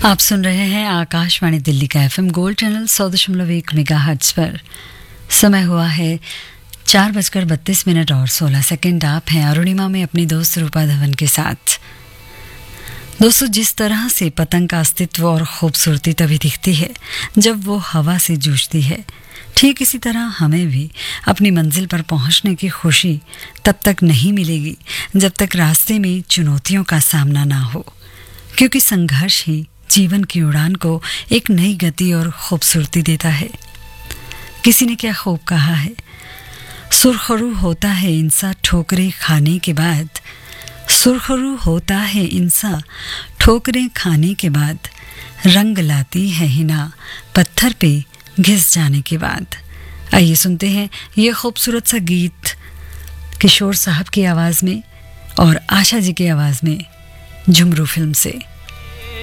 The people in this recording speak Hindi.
आप सुन रहे हैं आकाशवाणी दिल्ली का एफएम गोल्ड चैनल 100.1 मेगाहर्ट्ज पर। समय हुआ है 4:32 और 16 सेकंड। आप हैं अरुणिमा में अपनी दोस्त रूपा धवन के साथ। दोस्तों, जिस तरह से पतंग का अस्तित्व और खूबसूरती तभी दिखती है जब वो हवा से जूझती है, ठीक इसी तरह हमें भी अपनी मंजिल पर पहुंचने की खुशी तब तक नहीं मिलेगी जब तक रास्ते में चुनौतियों का सामना ना हो, क्योंकि संघर्ष ही जीवन की उड़ान को एक नई गति और खूबसूरती देता है। किसी ने क्या खूब कहा है, सुरखरू होता है इंसान ठोकरें खाने के बाद, सुरखरू होता है इंसान ठोकरें खाने के बाद, रंग लाती है हिना पत्थर पे घिस जाने के बाद। आइए सुनते हैं ये खूबसूरत सा गीत किशोर साहब की आवाज़ में और आशा जी की आवाज़ में झुमरू फिल्म से।